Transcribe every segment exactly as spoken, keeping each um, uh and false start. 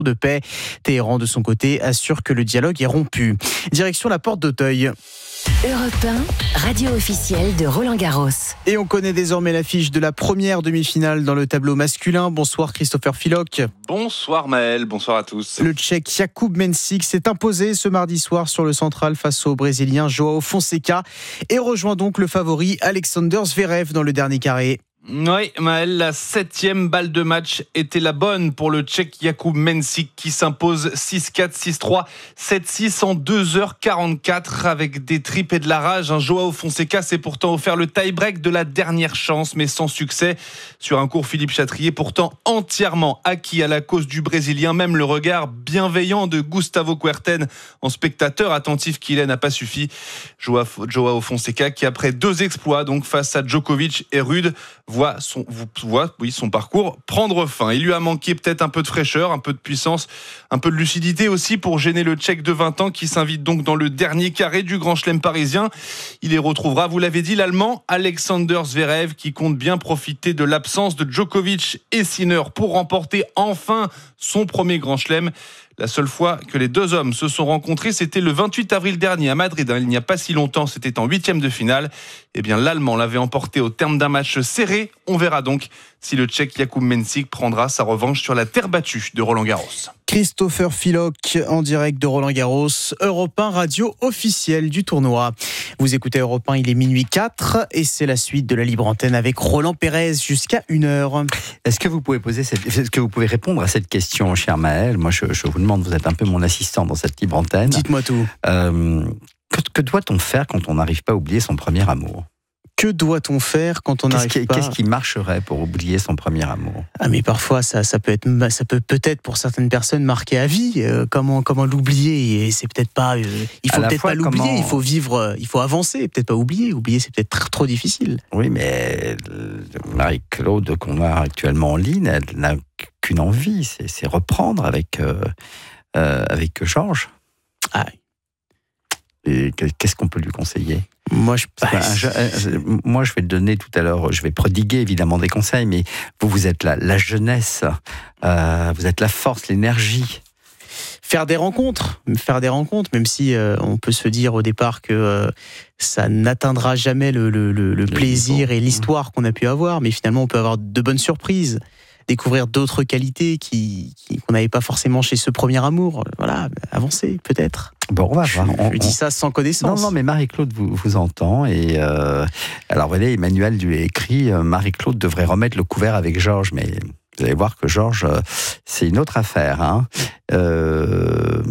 de paix. Téhéran, de son côté, assure que le dialogue est rompu. Direction la porte d'Auteuil. Europe un, radio officielle de Roland-Garros. Et on connaît désormais l'affiche de la première demi-finale dans le tableau masculin. Bonsoir Christopher Filoc. Bonsoir Maël, bonsoir à tous. Le Tchèque Jakub Mensik s'est imposé ce mardi soir sur le central face au Brésilien João Fonseca et rejoint donc le favori Alexander Zverev dans le dernier carré. Oui, Maël, la septième balle de match était la bonne pour le Tchèque Jakub Mensik qui s'impose six quatre, six trois, sept six en deux heures quarante-quatre avec des tripes et de la rage. Un João Fonseca s'est pourtant offert le tie-break de la dernière chance, mais sans succès. Sur un court, Philippe Chatrier, pourtant entièrement acquis à la cause du Brésilien. Même le regard bienveillant de Gustavo Kuerten en spectateur attentif qu'il est n'a pas suffi. João Fonseca qui, après deux exploits donc face à Djokovic et Rude, voit son, voit, oui, son parcours prendre fin. Il lui a manqué peut-être un peu de fraîcheur, un peu de puissance, un peu de lucidité aussi pour gêner le Tchèque de vingt ans qui s'invite donc dans le dernier carré du Grand Chelem parisien. Il y retrouvera, vous l'avez dit, l'Allemand Alexander Zverev qui compte bien profiter de l'absence de Djokovic et Sinner pour remporter enfin son premier Grand Chelem. La seule fois que les deux hommes se sont rencontrés, c'était le vingt-huit avril dernier à Madrid. Il n'y a pas si longtemps, c'était en huitième de finale. Eh bien, l'Allemand l'avait emporté au terme d'un match serré. On verra donc si le Tchèque Jakub Mensik prendra sa revanche sur la terre battue de Roland-Garros. Christopher Filoc en direct de Roland-Garros, Europe un, radio officielle du tournoi. Vous écoutez Europe un, il est minuit quatre et c'est la suite de la libre antenne avec Roland Pérez jusqu'à une heure. Est-ce que vous pouvez poser cette, est-ce que vous pouvez répondre à cette question, cher Maël? Moi, je, je vous demande, vous êtes un peu mon assistant dans cette libre antenne. Dites-moi tout. Euh, que, que doit-on faire quand on n'arrive pas à oublier son premier amour? Que doit-on faire quand on qu'est-ce n'arrive qui, pas Qu'est-ce qui marcherait pour oublier son premier amour? Ah mais parfois ça, ça peut être, ça peut peut-être pour certaines personnes marquer à vie. Euh, comment comment l'oublier? Et c'est peut-être pas, euh, il faut peut-être pas l'oublier. Comment... Il faut vivre, il faut avancer. Peut-être pas oublier. Oublier c'est peut-être trop difficile. Oui, mais Marie-Claude qu'on a actuellement en ligne, elle n'a qu'une envie, c'est, c'est reprendre avec euh, euh, avec Georges. Ah. Et qu'est-ce qu'on peut lui conseiller? Moi je, bah, je, moi, je vais te donner tout à l'heure, je vais prodiguer évidemment des conseils, mais vous, vous êtes la, la jeunesse, euh, vous êtes la force, l'énergie. Faire des rencontres, faire des rencontres, même si euh, on peut se dire au départ que euh, ça n'atteindra jamais le, le, le, le plaisir et l'histoire qu'on a pu avoir, mais finalement on peut avoir de bonnes surprises. Découvrir d'autres qualités qui, qui, qu'on n'avait pas forcément chez ce premier amour. Voilà, avancer peut-être. Bon, on va voir. Je, on, je dis ça sans connaissance. Non, non, mais Marie-Claude vous, vous entend. Et euh, alors, vous voyez, Emmanuel lui a écrit euh, Marie-Claude devrait remettre le couvert avec Georges, mais vous allez voir que Georges, euh, c'est une autre affaire. Hein. Euh,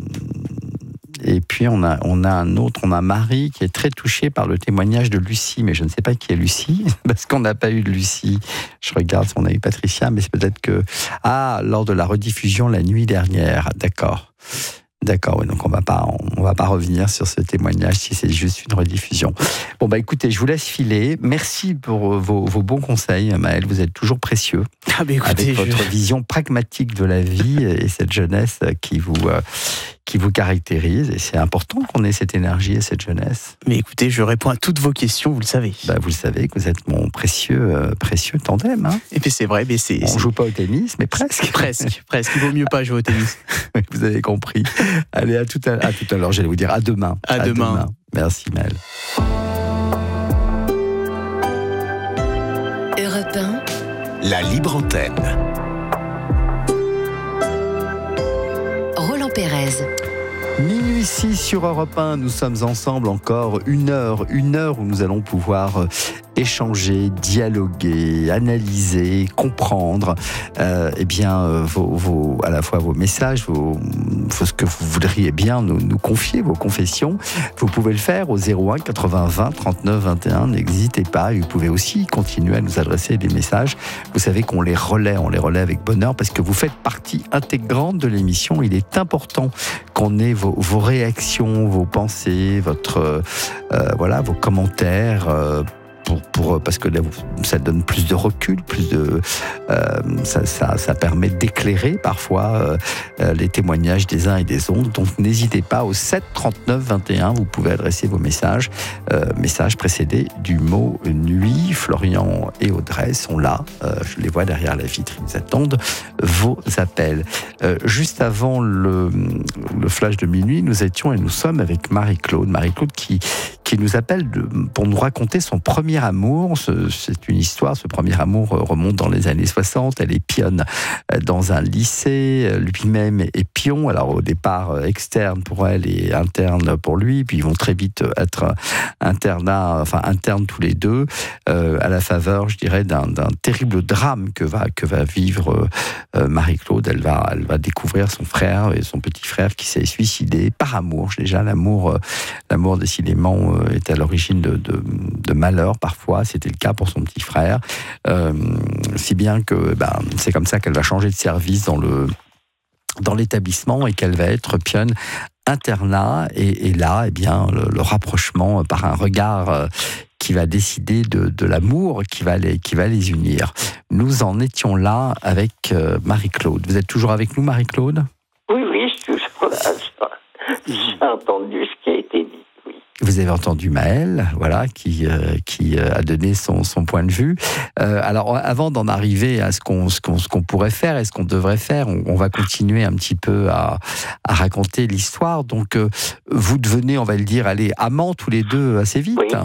Et puis on a, on a un autre, on a Marie qui est très touchée par le témoignage de Lucie, mais je ne sais pas qui est Lucie, parce qu'on n'a pas eu de Lucie. Je regarde si on a eu Patricia, mais c'est peut-être que... Ah, lors de la rediffusion la nuit dernière, d'accord. D'accord, oui, donc on va pas, on va pas revenir sur ce témoignage si c'est juste une rediffusion. Bon bah écoutez, je vous laisse filer. Merci pour vos, vos bons conseils, Maël. Vous êtes toujours précieux. Ah bah écoutez, avec votre je... vision pragmatique de la vie et cette jeunesse qui vous euh, qui vous caractérise. Et c'est important qu'on ait cette énergie et cette jeunesse. Mais écoutez, je réponds à toutes vos questions, vous le savez. Bah vous le savez que vous êtes mon précieux euh, précieux tandem. Hein. Et puis c'est vrai, mais c'est. On c'est... joue pas au tennis, mais presque. Presque, presque. Il vaut mieux pas jouer au tennis. Vous avez compris. Allez, à tout à, à tout à l'heure. J'allais vous dire à demain. À, à demain. demain. Merci, Maël. Europe un. La libre antenne. Roland Pérez. Minuit six sur Europe un, nous sommes ensemble encore une heure, une heure où nous allons pouvoir échanger, dialoguer, analyser, comprendre euh, eh bien, euh, vos, vos, à la fois vos messages, vos, vos, ce que vous voudriez bien nous, nous confier, vos confessions. Vous pouvez le faire au zéro un quatre-vingts vingt trente-neuf vingt et un, n'hésitez pas. Et vous pouvez aussi continuer à nous adresser des messages. Vous savez qu'on les relaie, on les relaie avec bonheur parce que vous faites partie intégrante de l'émission. Il est important qu'on ait vos, vos réactions, vos pensées, votre, euh, voilà, vos commentaires, euh, pour, pour, parce que là, ça donne plus de recul, plus de, euh, ça, ça, ça permet d'éclairer parfois euh, les témoignages des uns et des autres. Donc n'hésitez pas au sept trente-neuf vingt et un, vous pouvez adresser vos messages, euh, messages précédés du mot nuit. Florian et Audrey sont là, euh, je les vois derrière la vitre, ils attendent vos appels. Euh, juste avant le, le flash de minuit, nous étions et nous sommes avec Marie-Claude. Marie-Claude qui, qui nous appelle de, pour nous raconter son premier amour. Ce, c'est une histoire, ce premier amour remonte dans les années soixante. Elle est pionne dans un lycée, lui-même est pion. Alors au départ externe pour elle et interne pour lui, puis ils vont très vite être internat, enfin internes tous les deux, euh, à la faveur, je dirais, d'un, d'un terrible drame que va, que va vivre euh, Marie-Claude. Elle va, elle va découvrir son frère et son petit frère qui s'est suicidé par amour. Déjà, l'amour, euh, l'amour décidément euh, est à l'origine de, de, de malheur parfois. C'était le cas pour son petit frère, euh, si bien que ben, c'est comme ça qu'elle va changer de service dans le dans l'établissement et qu'elle va être pionne internat. Et, et là, eh bien, le, le rapprochement par un regard euh, qui va décider de, de l'amour qui va, les, qui va les unir. Nous en étions là avec euh, Marie-Claude. Vous êtes toujours avec nous, Marie-Claude ? Oui, oui, je suis toujours là. J'ai entendu ce qui a été dit. Oui. Vous avez entendu Maëlle, voilà, qui, euh, qui a donné son, son point de vue. Euh, alors, avant d'en arriver à ce qu'on, ce, qu'on, ce qu'on pourrait faire et ce qu'on devrait faire, on, on va continuer un petit peu à, à raconter l'histoire. Donc, euh, vous devenez, on va le dire, allez, amants tous les deux assez vite. Oui.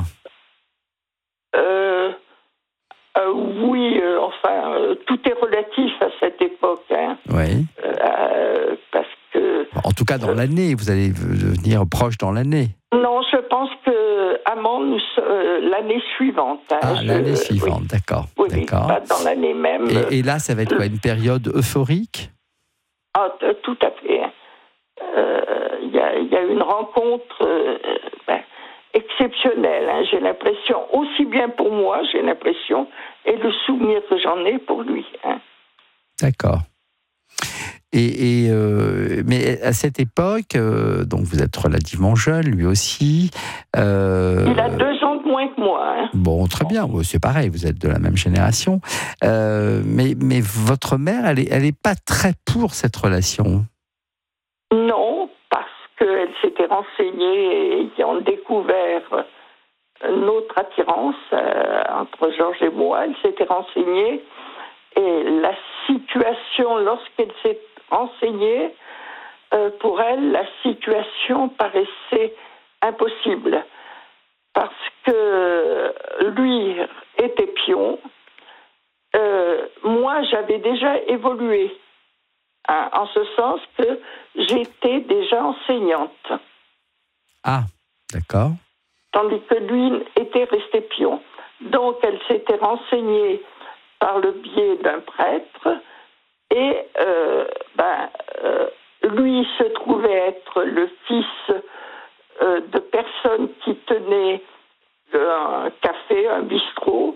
Euh, euh, oui, euh, enfin, euh, tout est relatif à cette époque. Hein. Oui. Euh, parce que... En tout cas, dans euh, l'année, vous allez devenir proche dans l'année. Non, je pense que amants, nous, euh, l'année suivante. Hein, ah, je, l'année suivante, oui. d'accord. Oui, d'accord. Pas dans l'année même. Et, et là, ça va être quoi, une période euphorique ? Ah, t- tout à fait. Il euh, y, a, y a une rencontre euh, ben, exceptionnelle. Hein, j'ai l'impression, aussi bien pour moi, j'ai l'impression, et le souvenir que j'en ai pour lui. Hein. D'accord. Et, et euh, mais à cette époque, euh, donc vous êtes relativement jeune, lui aussi. Euh, Il a deux ans de moins que moi. Hein. Bon, très bien, c'est pareil, vous êtes de la même génération. Euh, mais, mais votre mère, elle est, elle est pas très pour cette relation. Non, parce qu'elle s'était renseignée et ayant découvert notre attirance euh, entre Georges et moi, elle s'était renseignée. Et la situation, lorsqu'elle s'est renseignée, euh, pour elle, la situation paraissait impossible. Parce que lui était pion. Euh, moi, j'avais déjà évolué. Hein, en ce sens que j'étais déjà enseignante. Ah, d'accord. Tandis que lui était resté pion. Donc, elle s'était renseignée par le biais d'un prêtre, et euh, ben, euh, lui se trouvait être le fils euh, de personnes qui tenaient un café, un bistrot,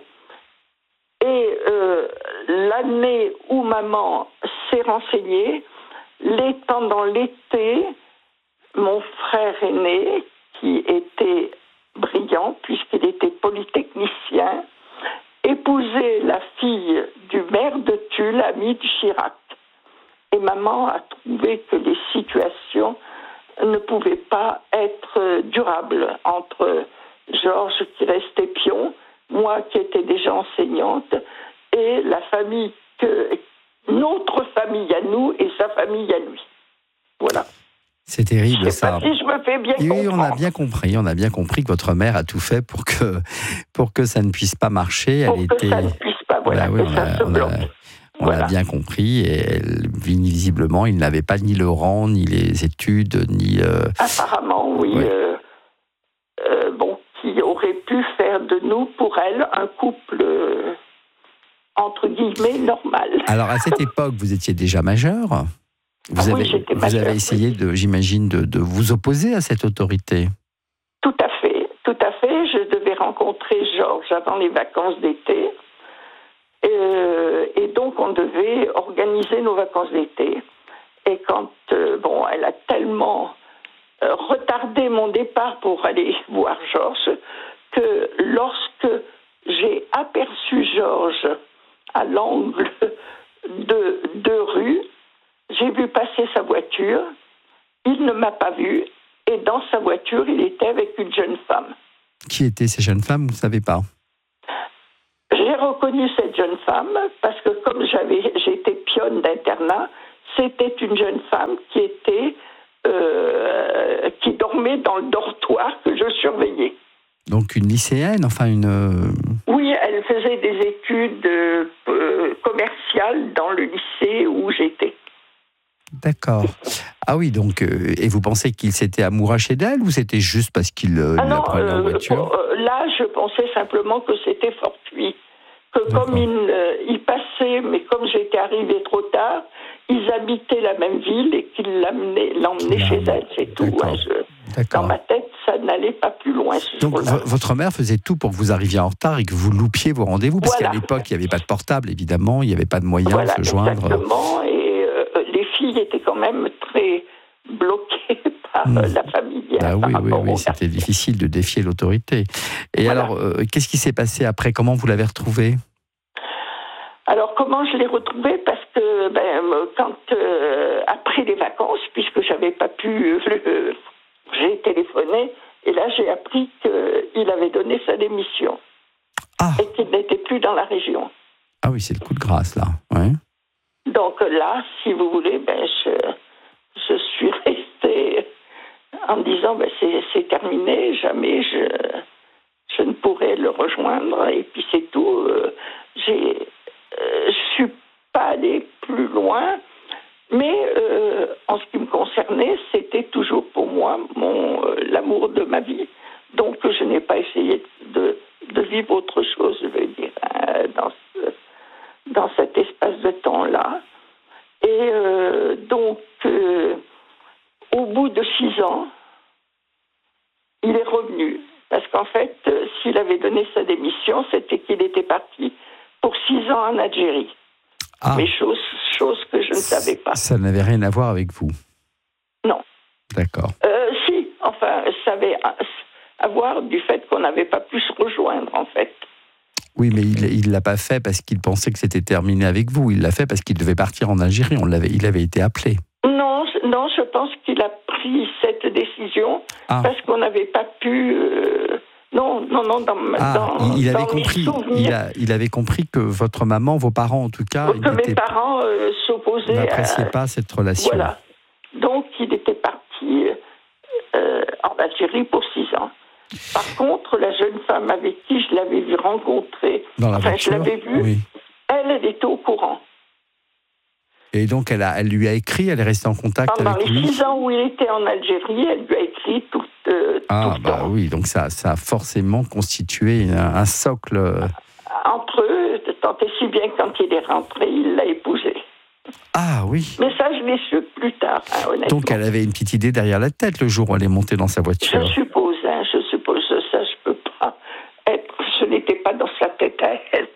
et euh, l'année où maman s'est renseignée, pendant l'été, mon frère aîné, qui était brillant puisqu'il était polytechnicien, épousait la fille du maire de Tulle, ami de Chirac. Et maman a trouvé que les situations ne pouvaient pas être durables entre Georges, qui restait pion, moi qui étais déjà enseignante, et la famille, que, notre famille à nous et sa famille à lui. Voilà. C'est terrible, je sais ça. Pas si je me fais bien oui, comprendre. on a bien compris. On a bien compris que votre mère a tout fait pour que pour que ça ne puisse pas marcher. Pour Elle que était... ça ne puisse pas, voilà, voilà, oui, que on ça a, se on bloque. a, on voilà. a bien compris. Et elle, visiblement, il n'avait pas ni le rang, ni les études, ni. Euh... Apparemment, oui. oui. Euh, euh, bon, qui aurait pu faire de nous, pour elle, un couple euh, entre guillemets normal. Alors, à cette époque, vous étiez déjà majeur. Vous, ah avez, oui, vous majeure, avez essayé, oui. de, j'imagine, de, de vous opposer à cette autorité. Tout à fait, tout à fait. Je devais rencontrer Georges avant les vacances d'été. Euh, et donc, on devait organiser nos vacances d'été. Et quand, euh, bon, elle a tellement euh, retardé mon départ pour aller voir Georges que lorsque aperçu Georges à l'angle de deux rues. J'ai vu passer sa voiture. Il ne m'a pas vu. Et dans sa voiture, il était avec une jeune femme. Qui étaient ces jeunes femmes, vous ne savez pas? J'ai reconnu cette jeune femme parce que comme j'avais, j'étais pionne d'internat, c'était une jeune femme qui était euh, qui dormait dans le dortoir que je surveillais. Donc une lycéenne, enfin une... Oui, elle faisait des études euh, commerciales dans le lycée où j'étais. D'accord. Ah oui, donc, euh, et vous pensez qu'il s'était amouraché d'elle ou c'était juste parce qu'il euh, ah la non, prenait en euh, voiture? euh, Là, je pensais simplement que c'était fortuit. Que D'accord. comme ils, euh, ils passaient, mais comme j'étais arrivée trop tard, ils habitaient la même ville et qu'ils l'emmenaient, l'emmenaient chez elle, c'est tout. D'accord. Hein, je, D'accord. dans ma tête, ça n'allait pas plus loin. Ce Donc jour-là. v- votre mère faisait tout pour que vous arriviez en retard et que vous loupiez vos rendez-vous, parce Voilà. qu'à l'époque, il n'y avait pas de portable, évidemment, il n'y avait pas de moyen Voilà, de se joindre. exactement. Et euh, les filles étaient quand même très bloquées par Mmh. euh, la famille. Bah hein, oui, par oui, rapport oui, aux c'était difficile de défier l'autorité. Et Voilà. alors, euh, qu'est-ce qui s'est passé après? Comment vous l'avez retrouvée? Alors, comment je l'ai retrouvé? Parce que, ben, quand, euh, après les vacances, puisque j'avais pas pu, euh, j'ai téléphoné, et là, j'ai appris qu'il avait donné sa démission. Ah. Et qu'il n'était plus dans la région. Ah oui, c'est le coup de grâce, là. Ouais. Donc là, si vous voulez, ben, je, je suis restée en me disant, ben, c'est, c'est terminé, jamais je, je ne pourrai le rejoindre, et puis c'est tout. Euh, j'ai, euh, je suis pas allée plus loin, mais euh, en ce qui me concernait, c'était toujours pour moi mon, euh, l'amour de ma vie. Donc je n'ai pas essayé de, de vivre autre chose, je veux dire, hein, dans, ce, dans cet espace de temps-là. Et euh, donc, euh, au bout de six ans, il est revenu. Parce qu'en fait, euh, s'il avait donné sa démission, c'était qu'il était parti pour six ans en Algérie. Ah. Mais chose, chose que je ne savais pas. Ça n'avait rien à voir avec vous? Non. D'accord. Euh, si, enfin, ça avait à, à voir du fait qu'on n'avait pas pu se rejoindre, en fait. Oui, mais il ne l'a pas fait parce qu'il pensait que c'était terminé avec vous. Il l'a fait parce qu'il devait partir en Algérie. On l'avait, il avait été appelé. Non, non, je pense qu'il a pris cette décision Ah. parce qu'on n'avait pas pu... Euh, non, non, non, dans, Ah, dans, il, il avait dans mes compris. souvenirs, Il, a- il avait compris que votre maman, vos parents en tout cas, ils que mes n'étaient- parents euh, s'opposaient n'appréciaient à... pas cette relation. Voilà. Donc, il était parti euh, en Algérie pour six ans. Par contre, la jeune femme avec qui je l'avais vu rencontrer, Dans la enfin, voiture. je l'avais vue, Oui. elle, elle était au courant. Et donc, elle, a, elle lui a écrit, elle est restée en contact Pendant avec les lui. six ans où il était en Algérie, elle lui a écrit tout, euh, Ah, tout le bah temps. oui, donc ça, ça a forcément constitué un, un socle. Entre eux, tant et si bien que quand il est rentré, il l'a épousée. Ah oui. Mais ça, je l'ai su plus tard, hein, honnêtement. Donc, elle avait une petite idée derrière la tête le jour où elle est montée dans sa voiture. Je suppose, hein, je suppose, ça, je peux pas être, je n'étais pas dans sa tête à elle,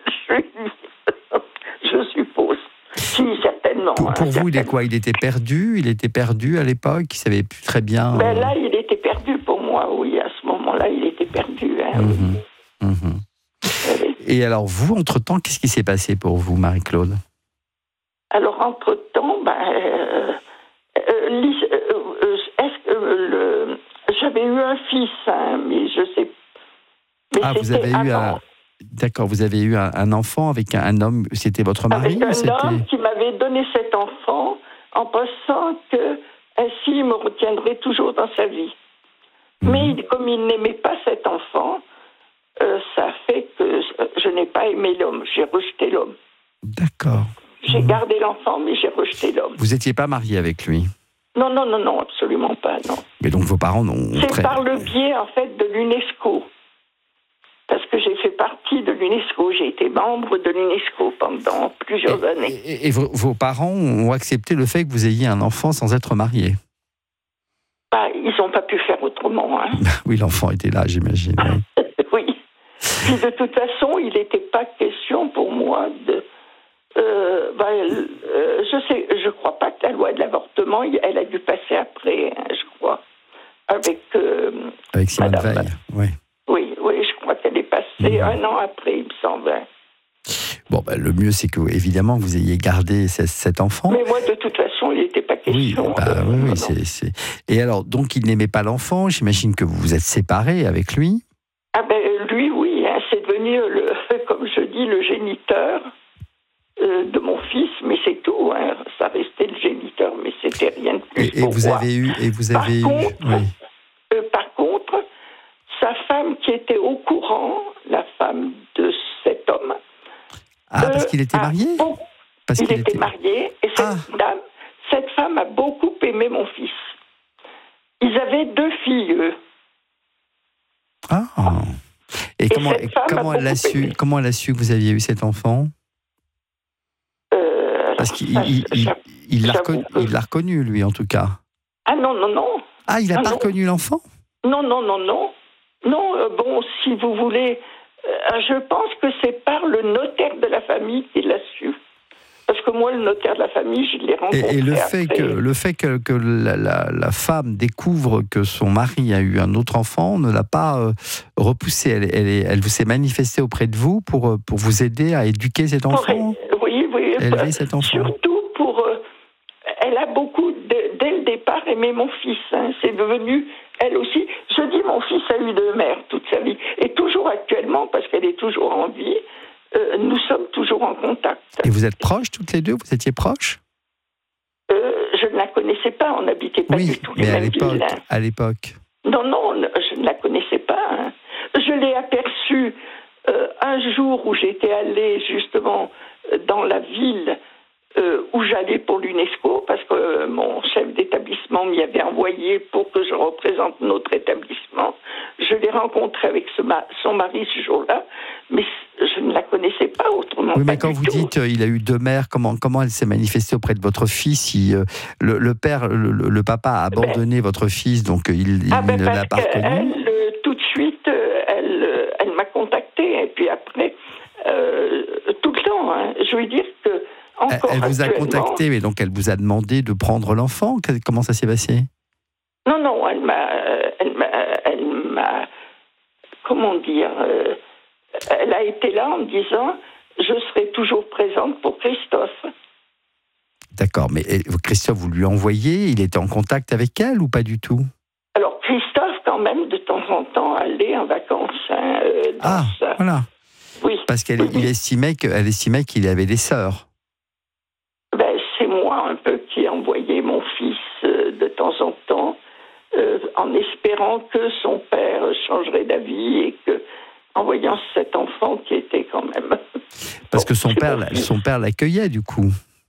je, je suppose. Si, certainement. Pour, hein, pour vous, il est certainement. quoi? Il était perdu? Il était perdu à l'époque? Il savait plus très bien. Ben euh, là, il était perdu pour moi, oui, à ce moment-là, il était perdu. Hein, oui. mhm, mhm. Oui. Et alors, vous, entre-temps, qu'est-ce qui s'est passé pour vous, Marie-Claude? Alors, entre-temps, ben, euh, euh, Lise- euh, euh, est-ce que euh, le, j'avais eu un fils, hein, mais je sais. Mais Ah, vous c'était avez eu avant, un. D'accord, vous avez eu un, un enfant avec un, un homme. C'était votre mari? avec un ou c'était... homme qui m'avait donné cet enfant en pensant que ainsi il me retiendrait toujours dans sa vie. Mhm. Mais il- comme il n'aimait pas cet enfant, euh, ça fait que je n'ai pas aimé l'homme. J'ai rejeté l'homme. D'accord. J'ai Mhm. gardé l'enfant, mais j'ai rejeté l'homme. Vous n'étiez pas marié avec lui? Non, non, non, non, absolument pas, non. Mais donc vos parents n'ont... C'est très- par le biais, en fait, de l'UNESCO. Parce que j'ai fait partie de l'UNESCO. J'ai été membre de l'UNESCO pendant plusieurs Et, années. et- et vos, vos parents ont accepté le fait que vous ayez un enfant sans être marié? Bah, ils n'ont pas pu faire autrement. Hein. Oui, l'enfant était là, j'imagine. oui. Oui. Puis de toute façon, il n'était pas question pour moi de... Euh, bah, euh, je sais, je crois pas que la loi de l'avortement, elle a dû passer après, hein, je crois, avec... euh, Avec Simone Madame. Veil, oui. oui, oui, je crois qu'elle est passée Mhm. un an après, il me semble. bah, le mieux, c'est que, évidemment, vous ayez gardé cet, cet enfant. Mais moi, de toute façon, il n'était pas question. Oui, bah, de... oui, non, oui non. c'est, c'est... Et alors, donc, il n'aimait pas l'enfant. J'imagine que vous vous êtes séparés avec lui. Ah ben, lui, oui, hein, c'est devenu, le, comme je dis, le géniteur euh, de mon fils, mais c'est tout. Hein, ça restait le géniteur, mais c'était rien de plus. Et, et vous moi. avez eu, et vous Par avez eu, contre, oui. euh, par contre, sa femme qui était au courant, la femme de cet homme. Ah, parce euh, qu'il était a marié. beau- Parce Il qu'il était était marié, et cette Ah. dame, cette femme a beaucoup aimé mon fils. Ils avaient deux filles, eux. Ah. Et, Et comment, cette femme comment a elle a beaucoup su, aimé. comment elle a su que vous aviez eu cet enfant? Euh, Parce qu'il ça, il, il, j'avoue il l'a j'avoue reconnu, que- il l'a reconnu, lui, en tout cas. Ah non, non, non. Ah, il n'a Ah pas non. reconnu l'enfant? Non, non, non, non. Non, euh, bon, si vous voulez, euh, je pense que c'est par le notaire de la famille qu'il l'a su. Parce que moi, le notaire de la famille, je l'ai rencontré. Et, et le fait après. que, le fait que, que la, la, la femme découvre que son mari a eu un autre enfant ne l'a pas euh, repoussée. Elle, elle, est- elle s'est manifestée auprès de vous pour, euh, pour vous aider à éduquer cet Pour- enfant, oui, oui. élever bah, cet enfant. Surtout pour... euh, elle a beaucoup, de- dès le départ, aimé mon fils. Hein. C'est devenu, elle aussi... Je dis, mon fils a eu deux mères toute sa vie. Et toujours actuellement, parce qu'elle est toujours en vie, euh, nous sommes toujours en contact. Et vous êtes proches toutes les deux? Vous étiez proches? Euh, je ne la connaissais pas, on n'habitait pas Oui, du tout les mais à mêmes l'époque, villes. Hein. à l'époque. Non, non, je ne la connaissais pas. Hein. Je l'ai aperçue euh, un jour où j'étais allée justement euh, dans la ville euh, où j'allais pour l'UNESCO, parce que euh, mon chef d'établissement m'y avait envoyé pour que je représente notre établissement. Je l'ai rencontrée avec ce ma- son mari ce jour-là, mais je ne la connaissais pas autrement. Oui, mais pas quand du vous tout. dites euh, il a eu deux mères, comment, comment elle s'est manifestée auprès de votre fils? il, euh, le, le père, le, le papa a abandonné votre fils, donc euh, il, il Ah ben ne parce l'a pas reconnu. qu'elle, euh, tout de suite, euh, elle, euh, elle m'a contacté. Et puis après, euh, tout le temps, hein, je veux dire que Elle, encore elle vous a actuellement- contacté, mais donc elle vous a demandé de prendre l'enfant. Que- Comment ça s'est passé? Non, non, elle m'a, elle m'a, elle m'a, comment dire, euh, elle a été là en me disant, je serai toujours présente pour Christophe. D'accord, mais eh, Christophe, vous lui envoyez, il était en contact avec elle ou pas du tout? Alors Christophe, quand même, de temps en temps, allait en vacances. Hein, euh, dans Ah, sa- voilà. Oui. Parce qu'elle Oui, oui. il estimait que- elle estimait qu'il avait des sœurs. Ben, c'est moi un peu qui ai envoyé mon fils euh, de temps en temps, euh, en espérant que son père changerait d'avis et que, en voyant cet enfant qui était quand même. Parce que son C'est père, mon fils. son père l'accueillait du coup.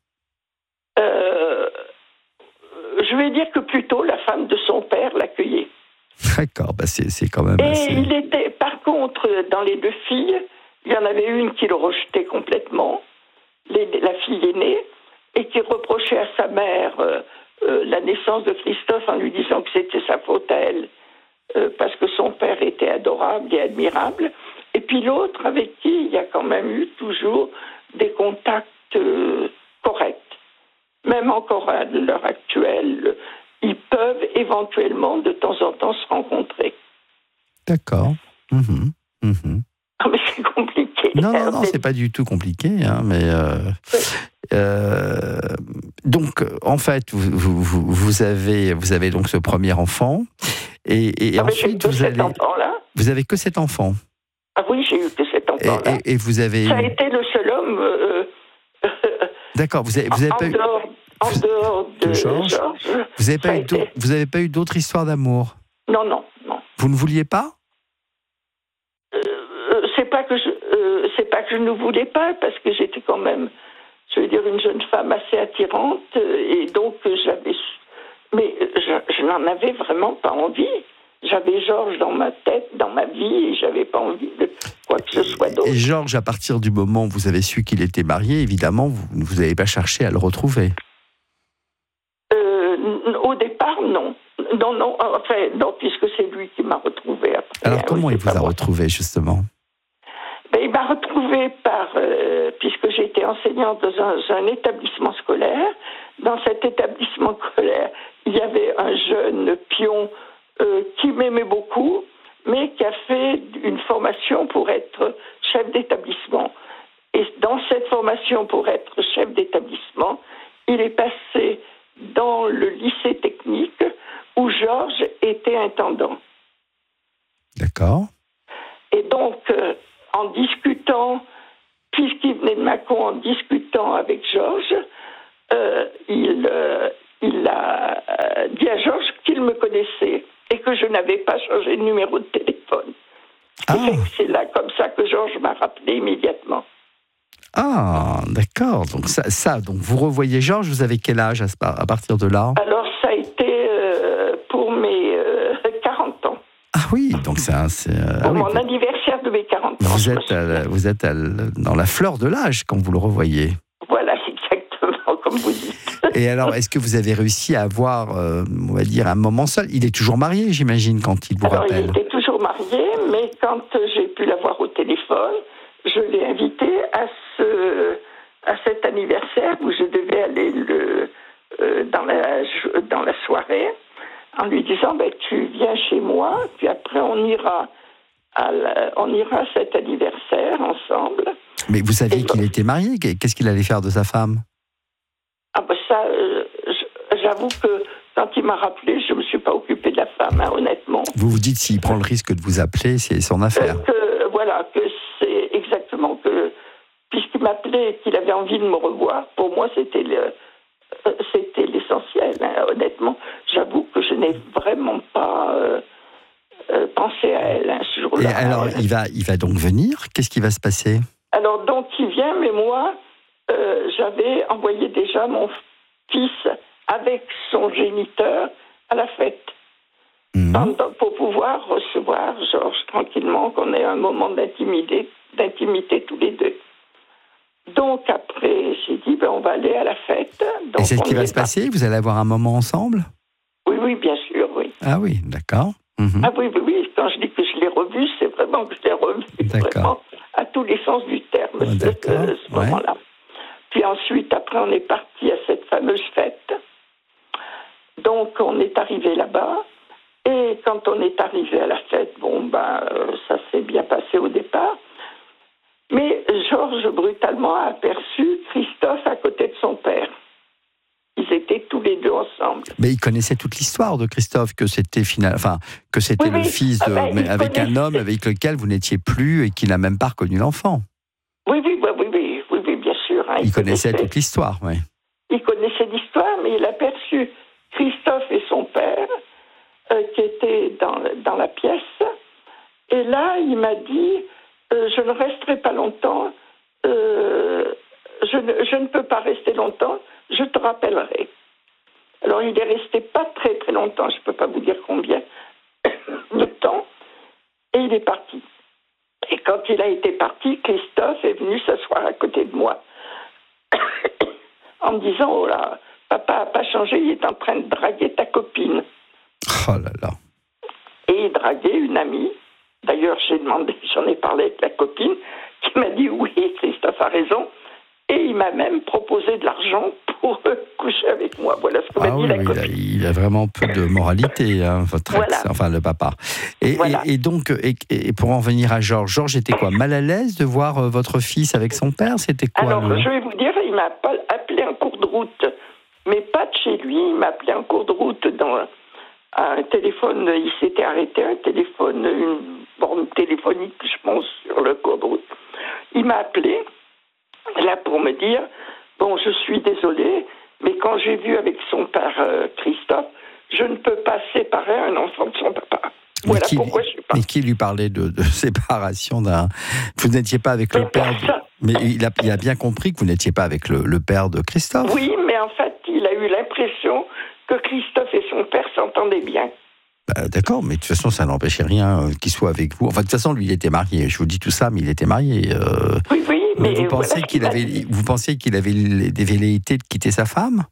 Euh, je vais dire que plutôt la femme de son père l'accueillait. D'accord, bah c'est, c'est quand même Et assez... il était, par contre, dans les deux filles, il y en avait une qui le rejetait complètement, les- la fille aînée, et qui reprochait à sa mère euh, euh, la naissance de Christophe en lui disant que c'était sa faute à elle, euh, parce que son père était adorable et admirable. Et puis l'autre, avec qui il y a quand même eu toujours des contacts euh, corrects. Même encore à l'heure actuelle, ils peuvent éventuellement de temps en temps se rencontrer. D'accord. Mhm, mhm. Ah, mais c'est compliqué. Non, non, non, c'est pas du tout compliqué, hein, mais... euh, euh, donc, en fait, vous, vous, vous- vous avez, vous avez donc ce premier enfant, et, et Ah, mais j'ai eu ensuite, que vous cet allez... enfant-là. Vous avez que cet enfant. Ah oui, j'ai eu que cet Et, enfant-là. et- et vous avez... Ça a été le seul homme euh, D'accord, vous avez, vous avez en, pas eu... dehors, en vous- dehors de, de Georges. Georges. Vous n'avez ça a pas, eu été- d'autres- vous avez pas eu d'autres histoires d'amour? Non, non, non. Vous ne vouliez pas? Euh, c'est pas que je, euh, c'est pas que je ne voulais pas, parce que j'étais quand même, je veux dire, une jeune femme assez attirante, euh, et donc euh, j'avais, mais euh, je, je n'en avais vraiment pas envie. J'avais Georges dans ma tête, dans ma vie, et j'avais pas envie de quoi que ce soit d'autre. Et Georges, à partir du moment où vous avez su qu'il était marié, évidemment, vous vous n'avez pas cherché à le retrouver. Euh, n- au départ, non. Non, non, enfin, non, puisque c'est lui qui m'a retrouvé après. Alors, hein, comment oui, il c'est vous pas a moi. retrouvé, justement? Ben, il m'a retrouvé par, euh, puisque j'étais enseignante dans un, un établissement scolaire. Dans cet établissement scolaire, il y avait un jeune pion euh, qui m'aimait beaucoup, mais qui a fait une formation pour être chef d'établissement. Et dans cette formation, formation pour être chef d'établissement, il est passé dans le lycée technique où Georges était intendant. D'accord. Et donc, euh, en discutant, puisqu'il venait de Mâcon, en discutant avec Georges, euh, il, euh, il a euh, dit à Georges qu'il me connaissait et que je n'avais pas changé de numéro de téléphone. Ah. Et c'est là, comme ça, que Georges m'a rappelé immédiatement. Ah, d'accord. Donc ça, ça, donc vous revoyez Georges, vous avez quel âge à, ce- à partir de là? Alors, ça a été euh, pour mes euh, quarante ans. Ah oui, donc c'est un... c'est, euh, Pour ah oui, mon vous- anniversaire de mes quarante ans. Vous je me êtes, à souviens. la- vous êtes à la- dans la fleur de l'âge quand vous le revoyez. Voilà, exactement, comme vous dites. Et alors, est-ce que vous avez réussi à avoir, euh, on va dire, un moment seul? Il est toujours marié, j'imagine, quand il vous Alors, rappelle. il était toujours marié, mais quand euh, j'ai pu l'avoir au téléphone, je l'ai invité à, ce, à cet anniversaire où je devais aller le, euh, dans, la, dans la soirée, en lui disant ben, tu viens chez moi, puis après on ira à, la, on ira à cet anniversaire ensemble. Mais vous saviez Et qu'il donc- était marié? Qu'est-ce qu'il allait faire de sa femme? Ah ben ça, euh, je- j'avoue que quand il m'a rappelé, je ne me suis pas occupée de la femme, hein, honnêtement. Vous vous dites, s'il prend le risque de vous appeler, c'est son affaire. Euh, que, voilà, que c'est exactement que, puisqu'il m'appelait et qu'il avait envie de me revoir, pour moi, c'était le, euh, c'était l'essentiel, hein, honnêtement. J'avoue que je n'ai vraiment pas euh, euh, pensé à elle hein, ce Et jour-là. alors, il va, il va donc venir? Qu'est-ce qui va se passer? Alors, donc, il vient, mais moi, euh, j'avais envoyé déjà mon fils avec son géniteur à la fête. Mhm. Pendant- pour pouvoir recevoir Georges tranquillement, qu'on ait un moment d'intimité, d'intimité tous les deux. Donc après, j'ai dit, ben, on va aller à la fête. Donc, Et c'est ce on qui va est se passer? Vous allez avoir un moment ensemble? Oui, oui, bien sûr, oui. Ah oui, d'accord. Mhm. Ah oui, oui, oui, quand je dis que je l'ai revu, c'est vraiment que je l'ai revu, D'accord. vraiment, à tous les sens du terme, Ah, ce, d'accord, euh, ce ouais. moment-là. Puis ensuite, après, on est parti à cette fameuse fête. Donc, on est arrivé là-bas. Et quand on est arrivé à la fête, bon, ben, euh, ça s'est bien passé au départ. Mais Georges, brutalement, a aperçu Christophe à côté de son père. Ils étaient tous les deux ensemble. Mais il connaissait toute l'histoire de Christophe, que c'était final... enfin, que c'était Oui, le oui. fils de... Ah ben, il mais avec un connaissait. homme avec lequel vous n'étiez plus et qui n'a même pas reconnu l'enfant. Oui, oui, oui, oui, oui, oui, oui, bien sûr. hein, Il connaissait toute l'histoire, oui. Il connaissait l'histoire, mais il a aperçu Christophe et son père euh, qui étaient dans, dans la pièce. Et là, il m'a dit euh, je ne resterai pas longtemps, euh, je, ne, je ne peux pas rester longtemps, je te rappellerai. Alors, il est resté pas très très longtemps, je ne peux pas vous dire combien de temps, et il est parti. Et quand il a été parti, Christophe est venu s'asseoir à côté de moi en me disant oh là, papa n'a pas changé, il est en train de draguer ta copine. Oh là là. Et il draguait une amie. D'ailleurs, j'ai demandé, j'en ai parlé avec la copine, qui m'a dit oui, Christophe a raison. Et il m'a même proposé de l'argent pour euh, coucher avec moi. Voilà ce que m'a Ah dit oui, la oui, il, a, copine. il a vraiment peu de moralité, hein, votre ex, Voilà. enfin le papa. Et, Voilà. et, et donc, et, et pour en venir à Georges, Georges était quoi, mal à l'aise de voir euh, votre fils avec son père? C'était quoi Alors, le... je vais vous dire, il m'a pas appelé en cours de route, mais pas de chez lui. Il m'a appelé en cours de route dans un téléphone. Il s'était arrêté, un téléphone, une borne téléphonique, je pense, sur le cours de route. Il m'a appelé, là, pour me dire, bon, je suis désolé, mais quand j'ai vu avec son père euh, Christophe, je ne peux pas séparer un enfant de son papa. Mais Voilà qui, pourquoi je suis pas. mais qui lui parlait de, de séparation d'un... Vous n'étiez pas avec le Mais père... de- personne. Mais il a, il a bien compris que vous n'étiez pas avec le, le père de Christophe. Oui, mais en fait, il a eu l'impression que Christophe et son père s'entendaient bien. Bah, d'accord, mais de toute façon, ça n'empêchait rien euh, qu'il soit avec vous. Enfin, de toute façon, lui, il était marié. Je vous dis tout ça, mais il était marié. euh, Oui, oui, Mais, mais vous, voilà pensez ce qu'il m'a avait, dit. vous pensiez qu'il avait des velléités de quitter sa femme?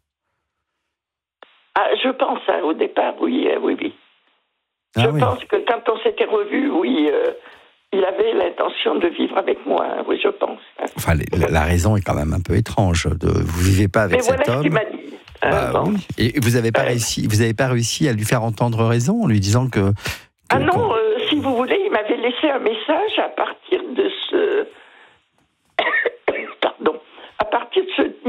Ah, je pense, hein, au départ, oui, euh, oui, oui. Ah je oui. pense que quand on s'était revus, oui, euh, il avait l'intention de vivre avec moi, hein, oui, je pense. hein. Enfin, la, la raison est quand même un peu étrange. De, vous vivez pas avec Mais cet voilà ce homme. qu'il m'a dit. hein, Bah bon. oui. Et vous n'avez pas Euh, réussi, vous avez pas réussi à lui faire entendre raison en lui disant que. que- Ah non, qu'on- euh, si vous voulez, il m'avait laissé un message à partir de ce... Pardon.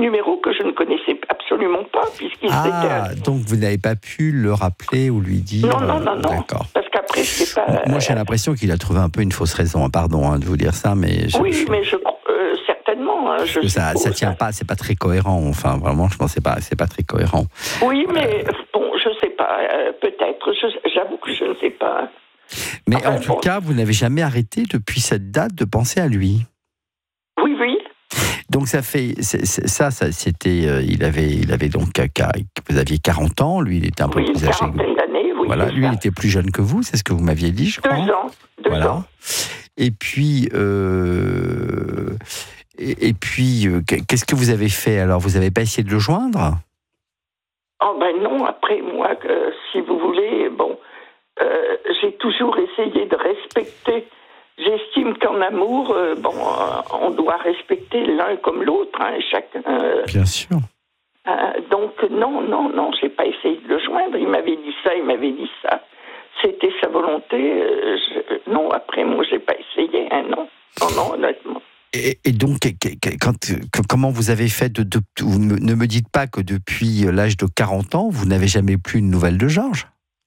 numéro que je ne connaissais absolument pas, puisqu'il Ah, était... donc vous n'avez pas pu le rappeler ou lui dire... Non, non, non, non. D'accord. Parce qu'après, c'est pas... Moi, j'ai l'impression qu'il a trouvé un peu une fausse raison. Pardon hein, de vous dire ça, mais... Je, oui, je... mais je euh, certainement. Hein, je que ça, suppose, ça tient pas, c'est pas très cohérent. Enfin, vraiment, je pense que c'est pas, c'est pas très cohérent. Oui, mais euh... bon, je sais pas. Euh, peut-être. Je, j'avoue que je ne sais pas. Mais enfin, en tout bon. cas, vous n'avez jamais arrêté depuis cette date de penser à lui. Oui, oui. Donc ça fait c'est, c'est, ça, ça c'était euh, il avait il avait donc vous aviez quarante ans, lui il était un peu oui, plus âgé. Une quarantaine d'années, oui. Voilà, lui ça. il était plus jeune que vous, c'est ce que vous m'aviez dit, je deux crois. Deux ans. Deux voilà. ans. Et puis euh, et, et puis euh, qu'est-ce que vous avez fait alors? Vous n'avez pas essayé de le joindre? Oh ben non. Après moi, euh, si vous voulez, bon, euh, j'ai toujours essayé de respecter. J'estime qu'en amour, euh, bon, euh, on doit respecter l'un comme l'autre, hein, chacun. Euh, Bien sûr. Euh, donc non, non, non, j'ai pas essayé de le joindre. Il m'avait dit ça, il m'avait dit ça. C'était sa volonté. Euh, je, non, après moi, j'ai pas essayé. Hein, non, non, non, honnêtement. Et, et donc, quand, quand, comment vous avez fait de, de, vous ne me dites pas que depuis l'âge de quarante ans, vous n'avez jamais plus une nouvelle de Georges?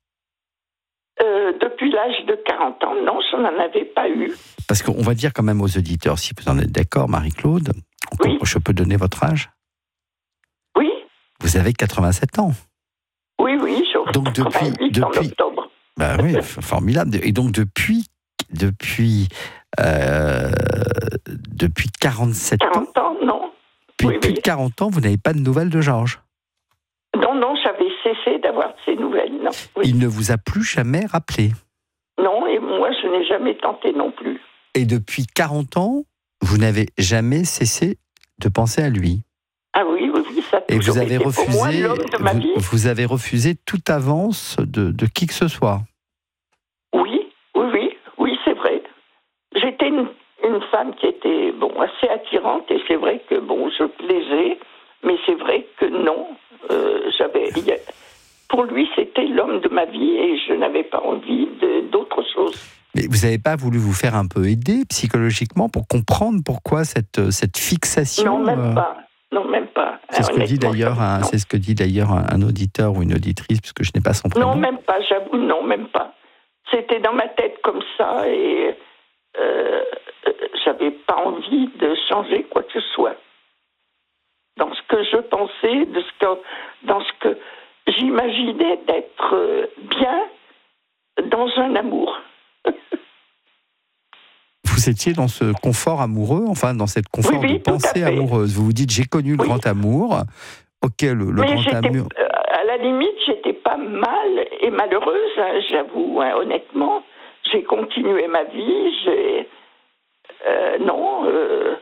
Euh, depuis l'âge de quarante ans, non, je n'en avais pas eu. Parce qu'on va dire quand même aux auditeurs, si vous en êtes d'accord, Marie-Claude, oui. Je peux donner votre âge? Oui. Vous avez quatre-vingt-sept ans. Oui, oui, je donc depuis, depuis, en octobre. Ben oui, formidable. Et donc depuis, depuis, euh, depuis quarante-sept ans. quarante ans, non. Depuis oui, plus oui. de quarante ans, vous n'avez pas de nouvelles de Georges? Non, non, j'avais cessé d'avoir de ces nouvelles, non. Oui. Il ne vous a plus jamais rappelé? Non, et moi, je n'ai jamais tenté non plus. Et depuis quarante ans, vous n'avez jamais cessé de penser à lui? Ah oui, oui, oui, ça a Et vous avez été refusé, pour moi l'homme de ma vie. vous, vous avez refusé toute avance de, de qui que ce soit? Oui, oui, oui, oui, c'est vrai. J'étais une, une femme qui était, bon, assez attirante, et c'est vrai que, bon, je plaisais, mais c'est vrai que non, euh, j'avais... Y a, pour lui, c'était l'homme de ma vie, et je n'avais pas envie de, d'autre chose. Mais vous n'avez pas voulu vous faire un peu aider psychologiquement pour comprendre pourquoi cette, cette fixation? Non, même euh... pas. Non, même pas. C'est ce que dit d'ailleurs un, c'est ce que dit d'ailleurs un, un auditeur ou une auditrice, puisque je n'ai pas son prénom. Non, même pas, j'avoue, non, même pas. C'était dans ma tête comme ça, et euh, j'avais pas envie de changer quoi que ce soit. Dans ce que je pensais, de ce que, dans ce que j'imaginais d'être bien dans un amour. Vous étiez dans ce confort amoureux, enfin dans cette confort oui, oui, de pensée amoureuse. Vous vous dites, j'ai connu le oui. grand amour. Ok, le, le Mais grand amour. Euh, à la limite, j'étais pas mal et malheureuse, hein, j'avoue, hein, honnêtement. J'ai continué ma vie. J'ai euh, non, euh,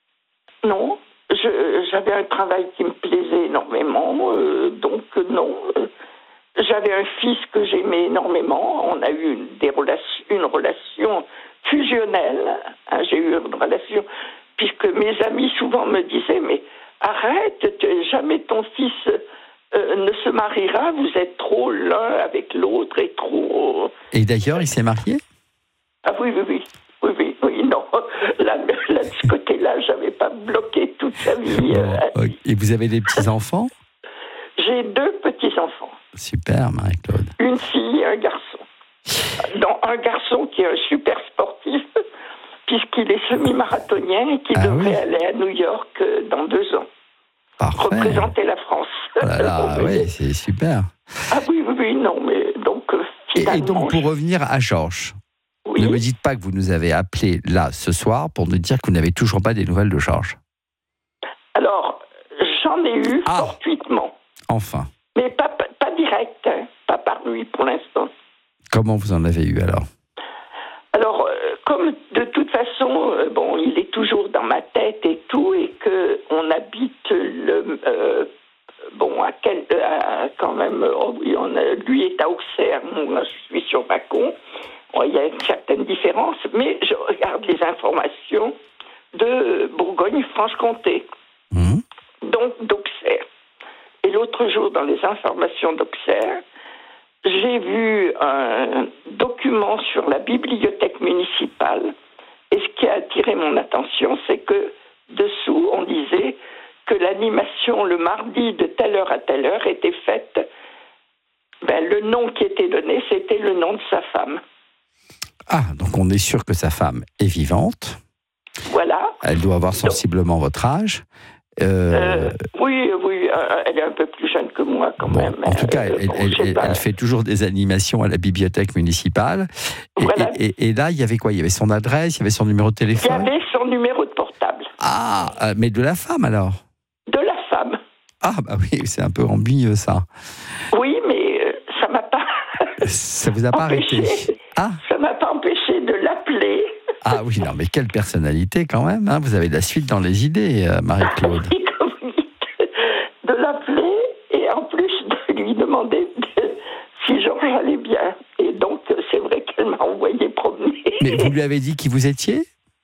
non. Je, j'avais un travail qui me plaisait énormément, euh, donc non. Euh, j'avais un fils que j'aimais énormément. On a eu une, des relations, une relation fusionnelle. Hein, j'ai eu une relation, puisque mes amis souvent me disaient, mais arrête, jamais ton fils euh, ne se mariera, vous êtes trop l'un avec l'autre et trop... Et d'ailleurs, il s'est marié? Ah oui, oui, oui. Oui, oui, oui, non. Là, là, de ce côté-là, je n'avais pas bloqué toute sa vie. Bon, et vous avez des petits-enfants? J'ai deux petits-enfants. Super, Marie-Claude. Une fille et un garçon. Non, un garçon qui est un super sportif, puisqu'il est semi-marathonien et qui ah devrait oui. aller à New York dans deux ans. Parfait. Représenter la France. Oh là là, oui, c'est super. Ah oui, oui, oui, non, mais donc, euh, finalement... Et, et donc, pour revenir à Georges, oui. ne me dites pas que vous nous avez appelé là, ce soir, pour nous dire que vous n'avez toujours pas des nouvelles de Georges. Alors, j'en ai eu ah. fortuitement. Enfin. Mais pas, pas, pas direct, hein, pas par lui pour l'instant. Comment vous en avez eu alors? Alors, euh, comme de toute façon, euh, bon, il est toujours dans ma tête et tout, et que on habite le, euh, bon, à quel, à, quand même, oh oui, on a, lui est à Auxerre, moi je suis sur Mâcon. Bon, il y a une certaine différence, mais je regarde les informations de Bourgogne-Franche-Comté, mmh. donc d'Auxerre. Et l'autre jour, dans les informations d'Auxerre, j'ai vu un document sur la bibliothèque municipale, et ce qui a attiré mon attention, c'est que dessous, on disait que l'animation le mardi de telle heure à telle heure était faite, ben, le nom qui était donné, c'était le nom de sa femme. Ah, donc on est sûr que sa femme est vivante. Voilà. Elle doit avoir sensiblement donc, votre âge. Euh... Euh, oui, oui, euh, elle est un peu plus jeune que moi quand bon, même. En tout cas, euh, elle, bon, elle, elle, elle fait toujours des animations à la bibliothèque municipale. Et, voilà. et, et, et là, il y avait quoi? Il y avait son adresse, il y avait son numéro de téléphone. Il y avait son numéro de portable. Ah, mais de la femme alors? De la femme. Ah, bah oui, c'est un peu ennuyeux ça. Oui, mais euh, ça m'a pas. Ça vous a pas empêché, arrêté? Ah. Ça m'a pas empêché de l'appeler. Ah oui, non, mais quelle personnalité quand même, hein. Vous avez de la suite dans les idées, euh, Marie-Claude. Oui, comme vous dites, de l'appeler et en plus de lui demander de, si Georges allait bien. Et donc, c'est vrai qu'elle m'a envoyé promener. Mais vous lui avez dit qui vous étiez?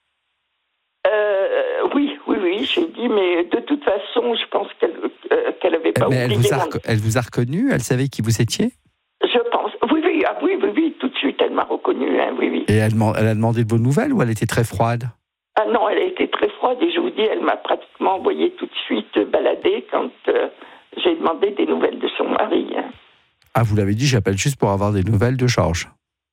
euh, Oui, oui, oui, j'ai dit, mais de toute façon, je pense qu'elle euh, qu'elle avait pas mais oublié. elle vous, a, mon... elle vous a reconnu? Elle savait qui vous étiez? Je pense. Oui, oui, ah, oui, oui, oui, tout de suite, elle m'a reconnu, hein, oui, oui. Et elle, elle a demandé de vos nouvelles ou elle était très froide? Ah non, elle a été très froide et je vous dis, elle m'a pratiquement envoyé tout de suite balader quand euh, j'ai demandé des nouvelles de son mari. Hein. Ah, vous l'avez dit, j'appelle juste pour avoir des nouvelles de Georges.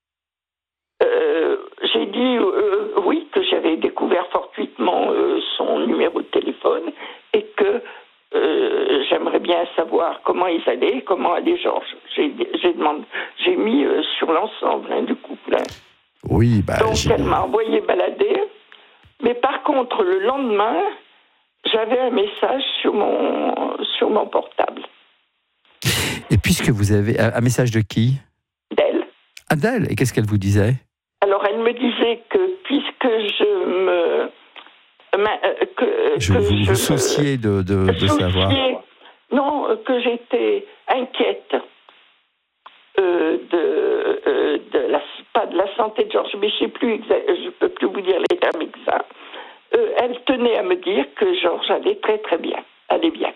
Euh, j'ai dit, euh, oui, que j'avais découvert fortuitement euh, son numéro de téléphone et que euh, j'aimerais bien savoir comment ils allaient, comment allait Georges. J'ai, j'ai, demandé, j'ai mis euh, sur l'ensemble hein, du couple. Hein. Oui, bah... Donc, j'ai... elle m'a envoyé balader. Mais par contre, le lendemain, j'avais un message sur mon, sur mon portable. Et puisque vous avez... Un message de qui? D'elle. Ah, d'elle. Et qu'est-ce qu'elle vous disait? Alors, elle me disait que puisque je me... Que, je que vous, je vous souciez de, de, de savoir. Non, que j'étais inquiète euh, de, euh, de la, pas de la santé de Georges, mais je sais plus exact, je peux plus vous dire les termes exacts. Euh, elle tenait à me dire que Georges allait très très bien, allait bien.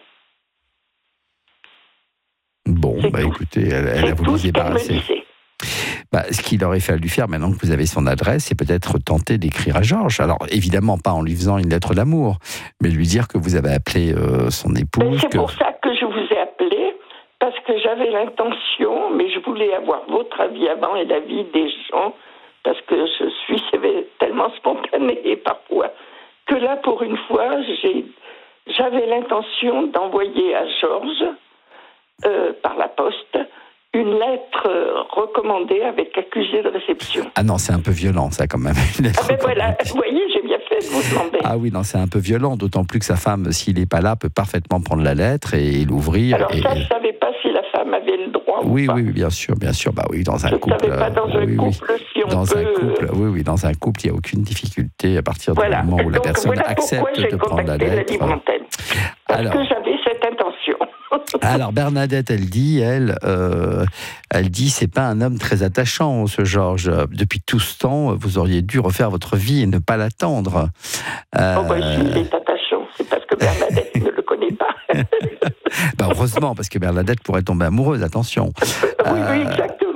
Bon, c'est bah tout. écoutez, elle, elle c'est a voulu tout se débarrasser. Bah, ce qu'il aurait fallu faire, maintenant que vous avez son adresse, c'est peut-être tenter d'écrire à Georges. Alors, évidemment, pas en lui faisant une lettre d'amour, mais lui dire que vous avez appelé euh, son épouse. Ben, c'est que... pour ça que je vous ai appelé, parce que j'avais l'intention, mais je voulais avoir votre avis avant et l'avis des gens, parce que je suis tellement spontanée parfois, que là, pour une fois, j'ai, j'avais l'intention d'envoyer à Georges, euh, par la poste, une lettre recommandée avec accusé de réception. Ah non, c'est un peu violent, ça, quand même. Une lettre ah ben voilà, vous voyez, j'ai bien fait de vous demander. Ah oui, non, c'est un peu violent, d'autant plus que sa femme, s'il n'est pas là, peut parfaitement prendre la lettre et l'ouvrir. Alors et... ça, je ne savais pas si la femme avait le droit oui, ou pas. Oui, oui, bien sûr, bien sûr. Bah oui, dans un je couple... Je ne savais pas dans euh, un oui, couple oui. si on dans peut... un couple, oui, oui, dans un couple, il n'y a aucune difficulté à partir voilà. du moment où la Donc, personne voilà accepte de prendre la lettre. La parce Alors, que j'avais cette intention. Alors Bernadette, elle dit, elle, euh, elle dit, c'est pas un homme très attachant, ce Georges. Depuis tout ce temps, vous auriez dû refaire votre vie et ne pas l'attendre. Euh... Oh ben si, il est attachant, c'est parce que Bernadette ne le connaît pas. Ben, heureusement, parce que Bernadette pourrait tomber amoureuse, attention. Oui, euh... oui, exactement.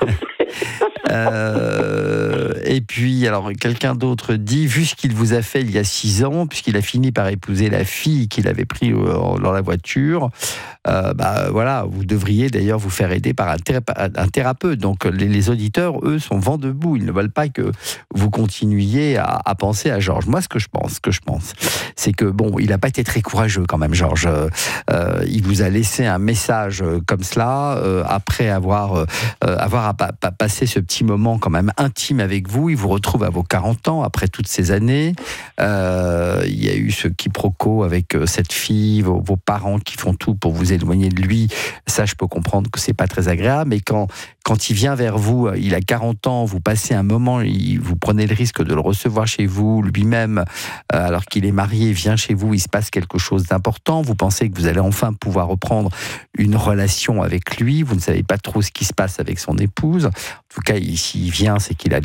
Euh, et puis, alors, quelqu'un d'autre dit, vu ce qu'il vous a fait il y a six ans, puisqu'il a fini par épouser la fille qu'il avait pris dans la voiture, euh, bah, voilà, vous devriez d'ailleurs vous faire aider par un, théra- un thérapeute. Donc, les, les auditeurs, eux, sont vent debout. Ils ne veulent pas que vous continuiez à, à penser à Georges. Moi, ce que je pense, ce que je pense, c'est que, bon, il n'a pas été très courageux quand même, Georges. Euh, il vous a laissé un message comme cela, euh, après avoir, euh, avoir à, à, à passer ce petit moment quand même intime avec vous. Il vous retrouve à vos quarante ans, après toutes ces années. Euh, il y a eu ce quiproquo avec cette fille, vos, vos parents qui font tout pour vous éloigner de lui. Ça, je peux comprendre que c'est pas très agréable. Mais quand, quand il vient vers vous, il a quarante ans, vous passez un moment, il, vous prenez le risque de le recevoir chez vous, lui-même, euh, alors qu'il est marié, vient chez vous, il se passe quelque chose d'important. Vous pensez que vous allez enfin pouvoir reprendre une relation avec lui. Vous ne savez pas trop ce qui se passe avec son épouse. En tout cas, s'il vient, c'est qu'il a des sentiments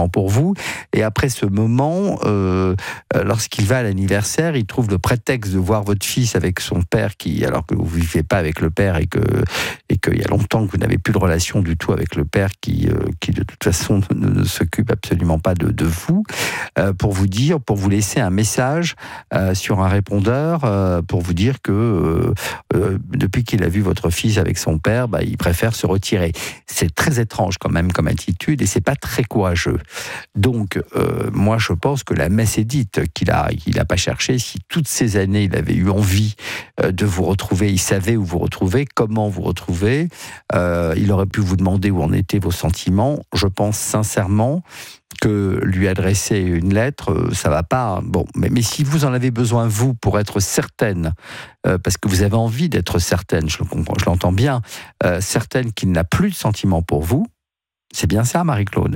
sentiment pour vous. Et après ce moment, euh, lorsqu'il va à l'anniversaire, il trouve le prétexte de voir votre fils avec son père, qui, alors que vous ne vivez pas avec le père et que et qu'il y a longtemps que vous n'avez plus de relation du tout avec le père, qui, euh, qui de toute façon ne, ne s'occupe absolument pas de, de vous, euh, pour vous dire, pour vous laisser un message euh, sur un répondeur, euh, pour vous dire que euh, euh, depuis qu'il a vu votre fils avec son père, bah, il préfère se retirer. C'est très étrange quand même comme attitude et c'est pas très courageux. Donc, euh, moi, je pense que la messe est dite, qu'il a, qu'il a pas cherché. Si toutes ces années, il avait eu envie euh, de vous retrouver, il savait où vous retrouver, comment vous retrouver, euh, il aurait pu vous demander où en étaient vos sentiments. Je pense sincèrement que lui adresser une lettre, ça va pas. Bon, mais, mais si vous en avez besoin, vous, pour être certaine, euh, parce que vous avez envie d'être certaine, je le comprends, je l'entends bien, euh, certaine qu'il n'a plus de sentiments pour vous, c'est bien ça, Marie-Claude?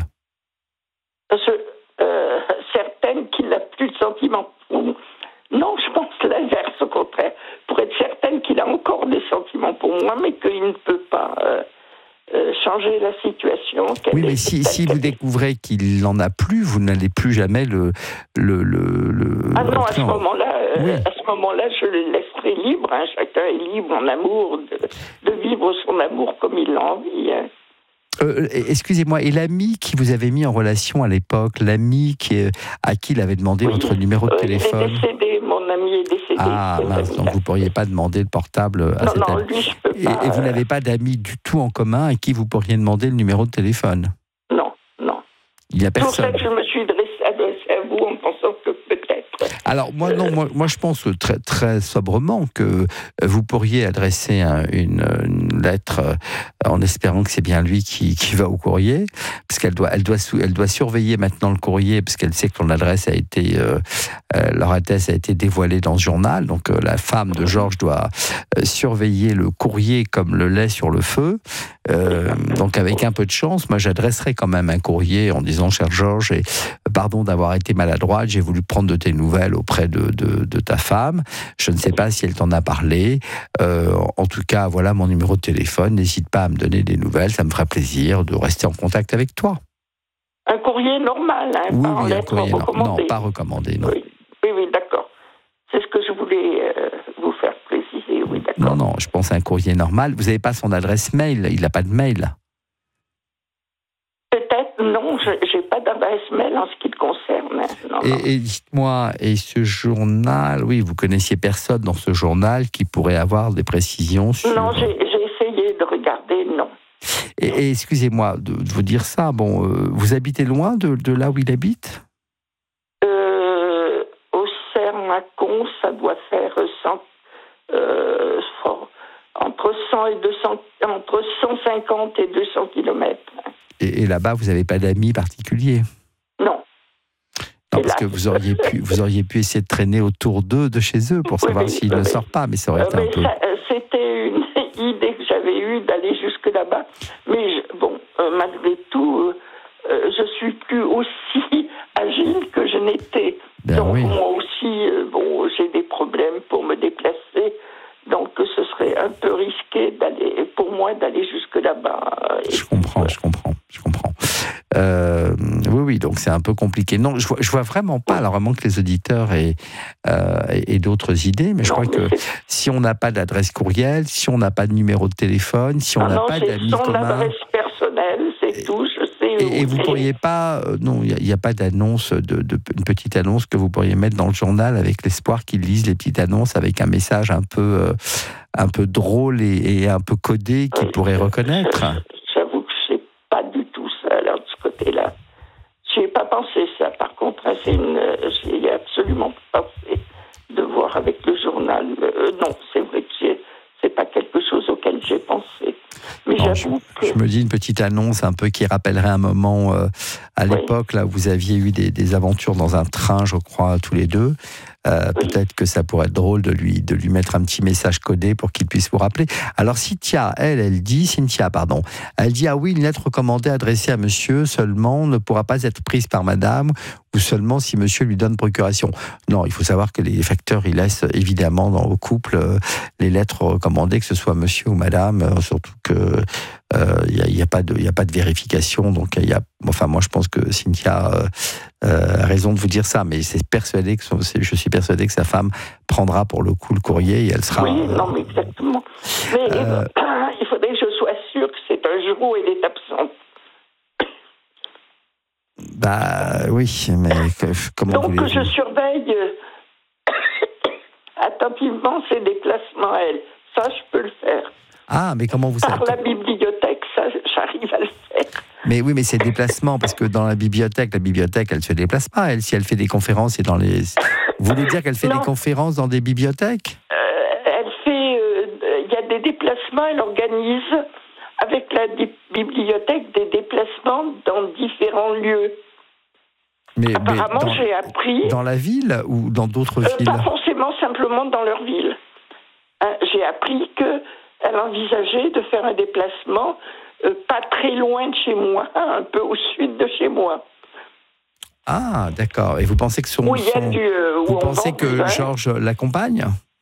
Je, euh, certaine qu'il n'a plus de sentiments pour vous. Non, je pense l'inverse, au contraire. Pour être certaine qu'il a encore des sentiments pour moi, mais qu'il ne peut pas euh, euh, changer la situation. Oui, mais si, si vous découvrez qu'il n'en a plus, vous n'allez plus jamais le... le, le, le ah non, à ce moment-là, euh, oui. à ce moment-là, je le laisserai libre. Hein. Chacun est libre en amour, de, de vivre son amour comme il l'a envie. Hein. Euh, excusez-moi, et l'ami qui vous avait mis en relation à l'époque, l'ami qui, à qui il avait demandé oui. votre numéro de euh, téléphone? Il est décédé, mon ami est décédé. Ah mince, donc vous ne pourriez pas demander le portable à non, cet non, ami. Lui, je peux et, pas, et vous euh... n'avez pas d'amis du tout en commun à qui vous pourriez demander le numéro de téléphone? Non, non. Il n'y a personne. C'est pour ça que je me suis adressée à vous en pensant que peut-être... Alors moi non, moi, moi je pense très très sobrement que vous pourriez adresser un, une, une lettre euh, en espérant que c'est bien lui qui, qui va au courrier, parce qu'elle doit elle doit elle doit surveiller maintenant le courrier parce qu'elle sait que ton adresse a été euh, euh, leur adresse a été dévoilée dans ce journal, donc euh, la femme de Georges doit euh, surveiller le courrier comme le lait sur le feu. Euh, donc avec un peu de chance, moi j'adresserai quand même un courrier en disant: cher Georges, et pardon d'avoir été maladroite, j'ai voulu prendre de tes nouvelles auprès de, de, de ta femme. Je ne sais pas si elle t'en a parlé. Euh, en tout cas, voilà mon numéro de téléphone. N'hésite pas à me donner des nouvelles. Ça me ferait plaisir de rester en contact avec toi. Un courrier normal, hein, oui, pas oui, en lettre recommandée. Non, pas recommandé, non. Oui, oui, oui d'accord. C'est ce que je voulais euh, vous faire préciser, oui, d'accord. Non, non, je pense à un courrier normal. Vous n'avez pas son adresse mail, il n'a pas de mail. Peut-être, non, je n'ai pas d'adresse mail en ce qui te concerne. Non, et, non. et dites-moi, et ce journal, oui, vous connaissiez personne dans ce journal qui pourrait avoir des précisions sur... Non, j'ai, j'ai essayé de regarder, non. Et, et excusez-moi de, de vous dire ça, bon, euh, vous habitez loin de, de là où il habite? euh, Au Serre-Macon, ça doit faire cent, euh, entre cent et deux cents, entre cent cinquante et deux cents kilomètres. Et, et là-bas, vous n'avez pas d'amis particuliers? Non. Non, parce que vous auriez pu, vous auriez pu essayer de traîner autour d'eux, de chez eux, pour savoir oui, s'ils oui. ne sortent pas, mais ça aurait euh, été un peu... Ça, c'était une idée que j'avais eue d'aller jusque là-bas, mais je, bon, euh, malgré tout, euh, je suis plus aussi agile que je n'étais. Ben donc oui. moi aussi, euh, bon, j'ai des problèmes pour me déplacer, donc ce serait un peu risqué d'aller, pour moi, d'aller jusque là-bas. Je comprends, je comprends, je comprends. Euh, oui, oui, donc c'est un peu compliqué. Non, je vois, je vois vraiment pas, alors vraiment que les auditeurs aient, euh, aient d'autres idées, mais je non, crois mais que c'est... si on n'a pas d'adresse courriel, si on n'a pas de numéro de téléphone, si on ah n'a non, pas d'amis communs... son adresse personnelle, c'est tout, je sais. Et, et vous pourriez pas... Euh, non, il n'y a, a pas d'annonce, de, de, une petite annonce que vous pourriez mettre dans le journal avec l'espoir qu'ils lisent les petites annonces avec un message un peu, euh, un peu drôle et, et un peu codé qu'ils oui, pourraient reconnaître. J'avoue que je sais pas du tout ça, alors de ce côté-là. Je n'ai pas pensé ça, par contre, hein, c'est une, j'ai absolument pas pensé de voir avec le journal. Euh, non, c'est vrai que c'est, c'est pas quelque chose auquel j'ai pensé. Mais non, j'avoue je, que... je me dis une petite annonce un peu qui rappellerait un moment euh, à l'époque, oui. là, où vous aviez eu des, des aventures dans un train, je crois, tous les deux. Euh, oui. Peut-être que ça pourrait être drôle de lui, de lui mettre un petit message codé pour qu'il puisse vous rappeler. Alors Cynthia, elle, elle dit, Cynthia, pardon, elle dit, ah oui, une lettre recommandée adressée à monsieur seulement ne pourra pas être prise par madame ou seulement si monsieur lui donne procuration. Non, il faut savoir que les facteurs, ils laissent évidemment dans le couple euh, les lettres recommandées, que ce soit monsieur ou madame, euh, surtout que euh, il n'y a, a, pas de, y a pas de vérification. Donc, y a, enfin, moi, je pense que Cynthia euh, euh, a raison de vous dire ça, mais c'est persuadé que, je suis persuadé que sa femme prendra pour le coup le courrier et elle sera... Oui, non, mais exactement. Mais euh, il faudrait que je sois sûre que c'est un jour où elle est absente. Bah oui, mais comment Donc voulez-vous... je surveille attentivement ses déplacements à elle. Ça, je peux le faire. Ah, mais comment vous Par savez... la bibliothèque, ça, j'arrive à le faire. Mais oui, mais c'est déplacement, parce que dans la bibliothèque, la bibliothèque, elle ne se déplace pas, elle, si elle fait des conférences et dans les... Vous voulez dire qu'elle fait Non. des conférences dans des bibliothèques ? Euh, elle fait... Il euh, y a des déplacements, elle organise avec la di- bibliothèque des déplacements dans différents lieux. mais, Apparemment, mais dans, j'ai appris... dans la ville ou dans d'autres euh, villes ? Pas forcément simplement dans leur ville. Hein, j'ai appris qu'elle envisageait de faire un déplacement euh, pas très loin de chez moi, un peu au sud de chez moi. Ah, d'accord. Et vous pensez que son... Où il y a son- du... euh, où Vous on pensez vend que du vin. Georges l'accompagne ?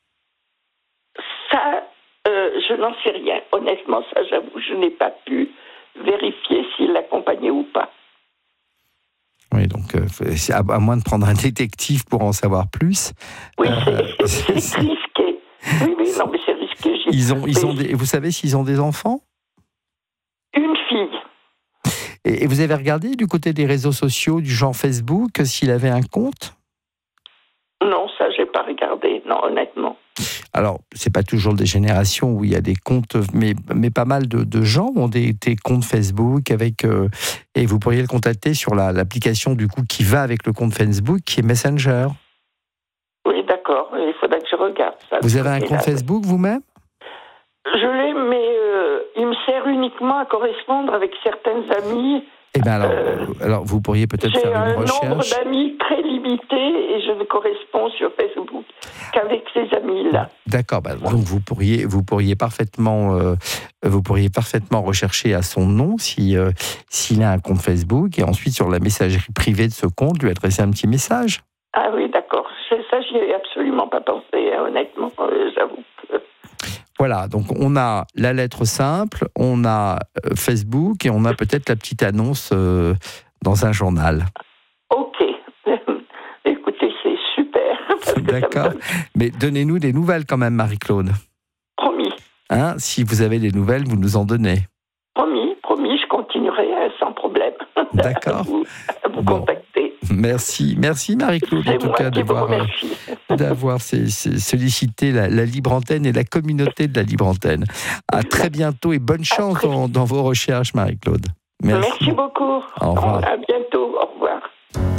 Ça, euh, je n'en sais rien. Honnêtement, ça, j'avoue, je n'ai pas pu vérifier s'il l'accompagnait ou pas. Oui, donc, euh, c'est à, à moins de prendre un détective pour en savoir plus. Oui, Euh, c'est, c'est risqué. Oui, oui, non, mais c'est risqué. J'ai- Ils ont, ils mais ont des, vous savez s'ils ont des enfants ? Une fille. Et, et vous avez regardé du côté des réseaux sociaux, du genre Facebook, s'il avait un compte ? Non, ça, j'ai pas regardé. Non, honnêtement. Alors, c'est pas toujours des générations où il y a des comptes, mais, mais pas mal de, de gens ont des, des comptes Facebook avec, euh, et vous pourriez le contacter sur la, l'application du coup qui va avec le compte Facebook, qui est Messenger. Oui, d'accord. Il faudrait que je regarde ça. Vous avez un compte Là, Facebook vous-même ? Je l'ai, mais euh, il me sert uniquement à correspondre avec certaines amies. Eh bien alors, Euh, alors, vous pourriez peut-être J'ai faire un une nombre recherche. d'amis très limité et je ne corresponds sur Facebook qu'avec ces amis-là. D'accord, bah, donc vous pourriez, vous pourriez parfaitement, euh, vous pourriez parfaitement rechercher à son nom si euh, s'il a un compte Facebook et ensuite sur la messagerie privée de ce compte lui adresser un petit message. Ah oui, d'accord. C'est ça, j'y ai absolument pas pensé, hein, honnêtement, euh, j'avoue. que- Voilà, donc on a la lettre simple, on a euh, Facebook et on a peut-être la petite annonce euh, dans un journal. Ok. Écoutez, c'est super. parce que ça me D'accord. donne- Mais donnez-nous des nouvelles quand même, Marie-Claude. Promis. Hein, si vous avez des nouvelles, vous nous en donnez. Promis, promis, je continuerai hein, sans problème. D'accord. À vous, à vous Bon. contacter. Merci, merci Marie-Claude en C'est tout moi cas qui vous d'avoir, euh, remercie. d'avoir sé- sé- sollicité la, la Libre Antenne et la communauté de la Libre Antenne. À très bientôt et bonne chance très dans, dans vos recherches, Marie-Claude. Merci. Merci beaucoup. Au revoir. À bientôt.